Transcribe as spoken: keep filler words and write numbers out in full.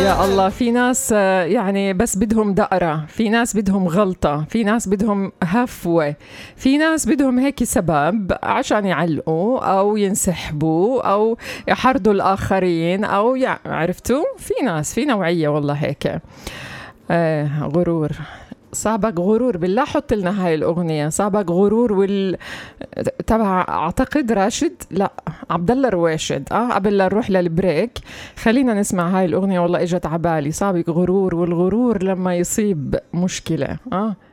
يا الله، في ناس يعني بس بدهم دقرة، في ناس بدهم غلطة، في ناس بدهم هفوة، في ناس بدهم هيك سبب عشان يعلقوا أو ينسحبوا أو يحرضوا الآخرين أو يعني عرفتوا، في ناس في نوعية والله هيك. آه غرور، صابك غرور بالله، حط لنا هاي الأغنية صابك غرور وال تبع أعتقد راشد، لا عبد الله رواشد. اه قبل لا نروح للبريك خلينا نسمع هاي الأغنية، والله اجت عبالي صابك غرور، والغرور لما يصيب مشكلة اه